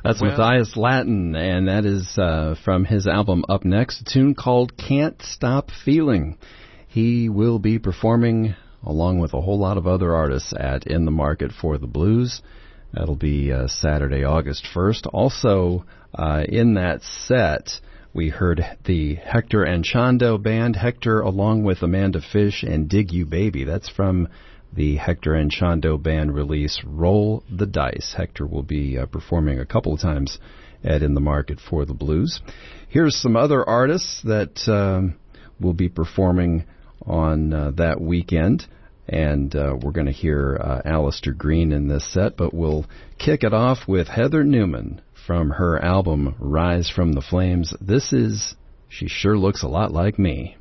That's Matthias Latin, and that is from his album Up Next, a tune called Can't Stop Feeling. He will be performing along with a whole lot of other artists at In the Market for the Blues. That'll be Saturday, August 1st. Also, in that set, we heard the Hector Anchondo Band, Hector along with Amanda Fish and Dig You Baby. That's from the Hector Anchondo Band release, Roll the Dice. Hector will be performing a couple of times at In the Market for the Blues. Here's some other artists that will be performing on that weekend. And we're going to hear Alistair Green in this set, but we'll kick it off with Heather Newman from her album Rise from the Flames. This is She Sure Looks a Lot Like Me.